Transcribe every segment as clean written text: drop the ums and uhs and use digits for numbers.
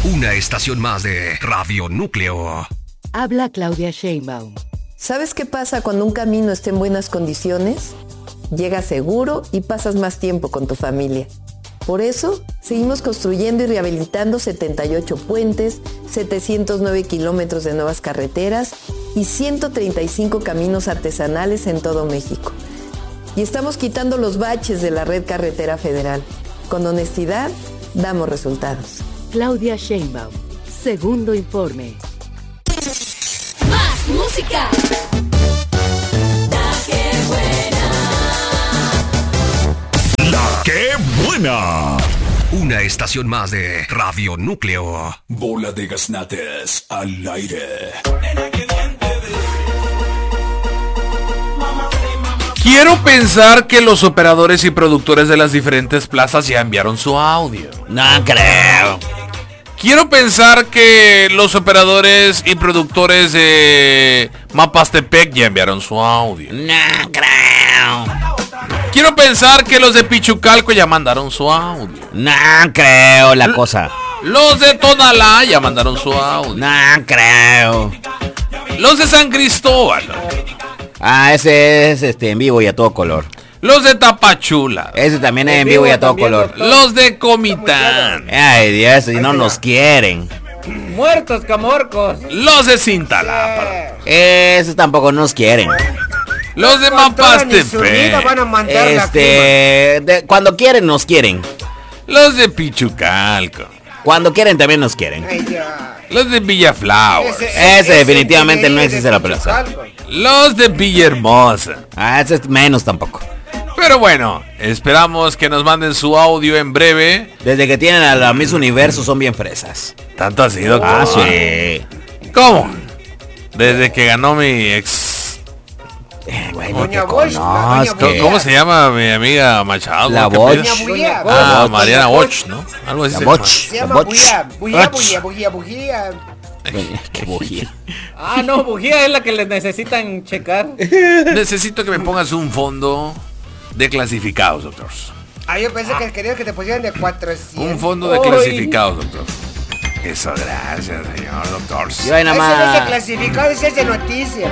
Una estación más de Radio Núcleo. Habla Claudia Sheinbaum. ¿Sabes qué pasa cuando un camino está en buenas condiciones? Llegas seguro y pasas más tiempo con tu familia. Por eso, seguimos construyendo y rehabilitando 78 puentes, 709 kilómetros de nuevas carreteras y 135 caminos artesanales en todo México. Y estamos quitando los baches de la red carretera federal. Con honestidad, damos resultados. Claudia Sheinbaum, segundo informe. ¡Más música! La que buena. Una estación más de Radio Núcleo. Bola de gaznates al aire. Quiero pensar que los operadores y productores de las diferentes plazas ya enviaron su audio. No creo. Quiero pensar que los operadores y productores de Mapastepec ya enviaron su audio. No creo. Quiero pensar que los de Pichucalco ya mandaron su audio. No creo la cosa. Los de Tonalá ya mandaron su audio. No creo. Los de San Cristóbal. Ah, ese es en vivo y a todo color. Los de Tapachula. Ese también es en vivo y a todo color. Los de Comitán. Ay, Dios, y no nos quieren. Muertos camorcos. Los de Cintalapa. Esos tampoco nos quieren. Los de Mapastepec. Cuando quieren, nos quieren. Los de Pichucalco. Cuando quieren, también nos quieren. Los de Villaflowers. Ese definitivamente no existe la plaza. Los de Villahermosa. Ah, ese es menos tampoco. Pero bueno, esperamos que nos manden su audio en breve. Desde que tienen a la Miss Universo son bien fresas. ¿Tanto así, doctor? Ah, sí. ¿Cómo? Desde que ganó mi ex... Güey, no te conozco. ¿Cómo se llama mi amiga Machado? La Boch. Ah, Mariana Boch, ¿no? Algo así. La Boch. Se llama bujía. Qué bujía. Ah, no, bujía es la que les necesitan checar. Necesito que me pongas un fondo de clasificados, doctor. Ah, yo pensé que querías que te pusieran de 400. Un fondo de clasificados, doctor. Eso, gracias, señor doctor. Yo ahí nada más. Ese no es de clasificado, ese es de noticia.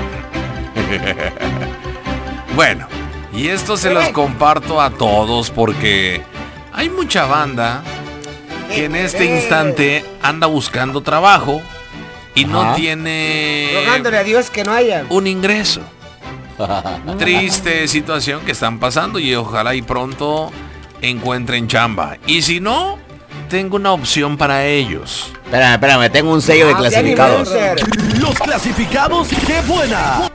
Bueno, y esto se los comparto a todos porque hay mucha banda que en este instante anda buscando trabajo y no tiene rogándole a Dios que no haya un ingreso. Triste situación que están pasando y ojalá y pronto encuentren chamba. Y si no, tengo una opción para ellos. Espérame, tengo un sello de clasificados. Los clasificados, qué buena.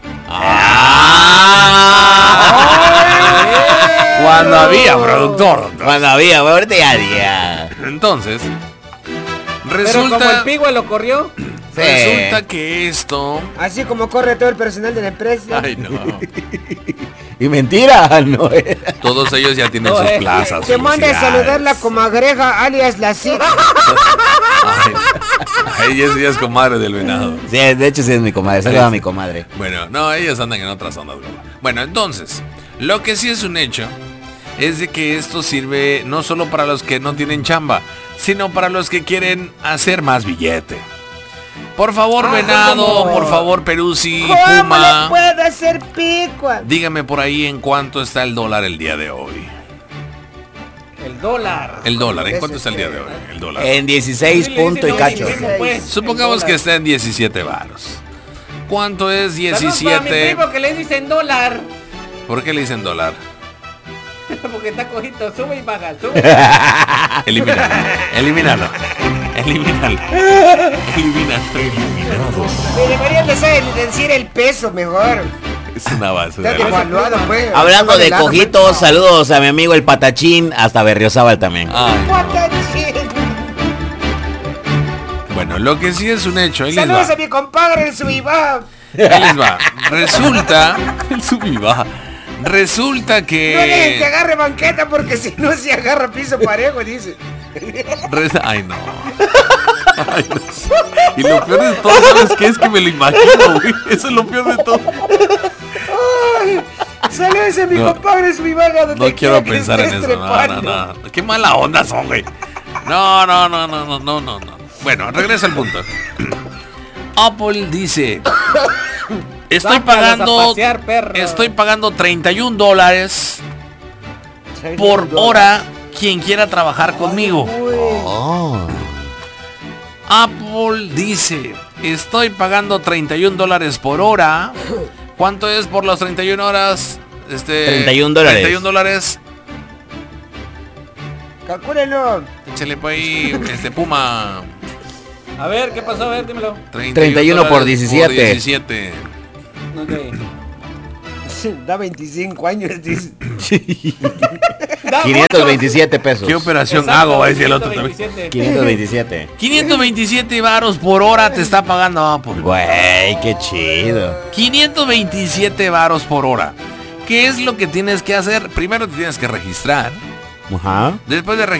Cuando había productor. Cuando había, ahorita ya. Entonces, Pero resulta... como el Pigua lo corrió. Resulta que esto... Así como corre todo el personal de la empresa. Ay, no. Y mentira, no era. Todos ellos ya tienen sus plazas. Te manda a saludar la comagreja alias la cita. Ella es comadre del venado. Sí, de hecho sí es mi comadre, saluda a mi comadre. Bueno, no, ellos andan en otras ondas, bro. Bueno, entonces, lo que sí es un hecho es de que esto sirve no solo para los que no tienen chamba, sino para los que quieren hacer más billete. Por favor, venado, por favor, Peruzzi, Puma. ¿Cómo le puede hacer picua? Dígame por ahí en cuánto está el dólar el día de hoy. El dólar. El dólar, ¿en cuánto está el día de hoy? El dólar. En 16 punto y cacho. Supongamos que está en 17 varos. ¿Cuánto es 17? Saludos para mi primo que le dicen dólar. ¿Por qué le dicen dólar? Porque está cojito, sube y baja, sube. Eliminalo. Me deberían decir el peso mejor. Es una basura. Está devaluado, pues. Hablando de cojitos, saludos a mi amigo el Patachín, hasta Berriozábal también. Bueno, lo que sí es un hecho, ahí les saludos va. a mi compadre el Subibá. Ahí les va. Resulta, el Subibá. Resulta que... No dejen que agarre banqueta porque si no se agarra piso parejo, dice. Ay, no. Ay, no. Y lo peor de todo, ¿sabes qué? Es que me lo imagino, güey. Eso es lo peor de todo. Ay, saludos a mi compadre Subibá. No quiero pensar en eso. No. Qué mala onda son, güey. No. Bueno, regresa al punto. Apple dice, estoy pagando $31 por hora quien quiera trabajar conmigo. Apple dice, estoy pagando $31 por hora. ¿Cuánto es por las 31 horas? $31. $31. Calcúlenlo. Échale por ahí, Puma. A ver, ¿qué pasó? A ver, dímelo. 31 por 17. Ok. Da 25 años. 527 pesos. ¿Qué operación Exacto, hago? Va a decir el otro también. 527. 527 varos por hora te está pagando Apple. Güey, qué chido. 527 varos por hora. ¿Qué es lo que tienes que hacer? Primero te tienes que registrar. Ajá. Después de